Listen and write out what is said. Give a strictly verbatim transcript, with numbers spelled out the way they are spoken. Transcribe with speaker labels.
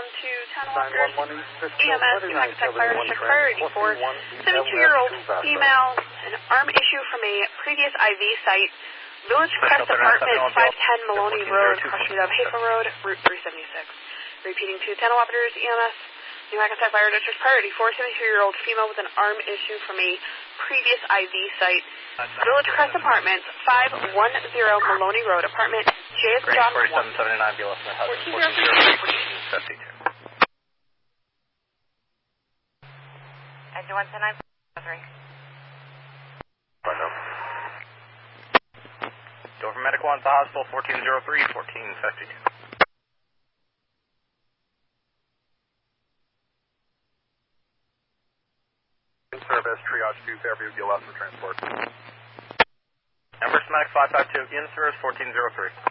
Speaker 1: one to ten Walkers. E M S, New Hackensack Fire District Priority for seventy-two-year-old female, an arm issue from a previous I V site, Village Crest Apartment, five ten Maloney Road, crossing of Hafer Road, Route three seventy-six. Repeating to ten operators, E M S, New Hackensack Fire District Priority for seventy-two-year-old female with an arm issue from a previous I V site, Village Crest Apartments, five ten Maloney Road, Apartment J S John one.
Speaker 2: forty-seven seventy-nine, be less than fourteen oh three, fourteen fifty-two.
Speaker 3: Exit one ten nine, three.
Speaker 2: Dover Medical one to hospital, fourteen oh three, fourteen fifty-two.
Speaker 4: Service, triage to Fairview, G L S for transport.
Speaker 2: Empress Medic five five two, in service, fourteen oh three.